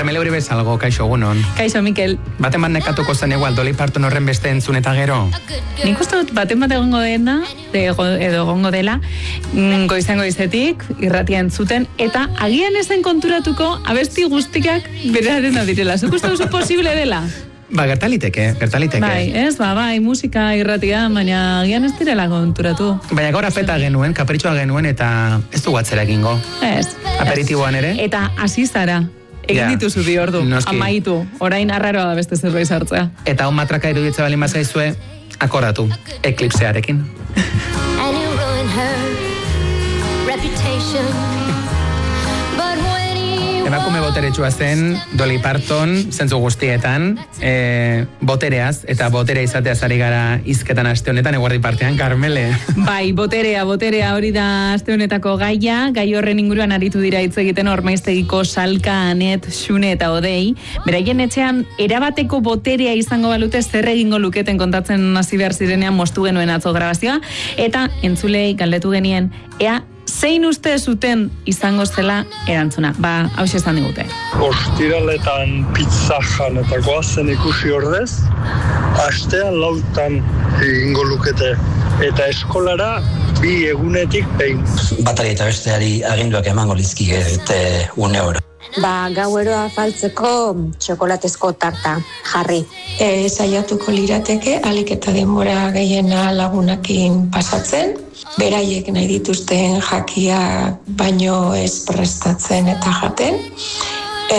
Carmele Uribe Salgo, kaixo egunon. Kaixo, Mikel. Baten bat nekatuko zen igual, Dolly Parton horren beste entzun eta gero? Nik uste dut baten bat egongo dena, edo egongo dela, goizetik, irratia entzuten, eta agian ezen konturatuko abesti guztikak beraren da direla. Zuk uste duzu posible dela? Gertaliteke. Bai, ez, bai, musika irratia, baina agian ez direla konturatu. Baina gaur afeta genuen, kapritxoa genuen, eta ez du atzera egingo. Ez. Aperitiboan ere? Eta hasi zara. Egin dituzu bi ordu, amaitu, orain arraroa da beste zerbait sartzea. Eta hon matraka iruditza balin bazaizue, akordatu, eklipsearekin. Emakume boteretsua zen, Dolly Parton, zentzu guztietan, botereaz, eta boterea izateaz ari gara hizketan aste honetan, eguerdi partean, Carmele. Bai, boterea hori da aste honetako gaia, gai horren inguruan aritu dira hitz egiten Ormaiztegiko Salka, Anet, Xune eta Odei, beraien etxean erabateko boterea izango balute zer egingo luketen kontatzen hasi behar zirenean moztu genuen atzo grabazioa, eta entzulei galdetu genien, ea zein uste zuten izango zela erantzuna. Hauxe esan digute. Ostiraletan pizza jan eta goazen ikusi ordez, astean 4 egingo lukete. Eta eskolara 2 egunetik behin. Batari eta besteari aginduak emango lizkiete une oro. Gaueroa faltzeko txokolatezko tarta jarri. Saiatuko lirateke, alik eta denbora gehiena lagunakin pasatzen, beraiek nahi dituzten jakia baino ez prestatzen eta jaten,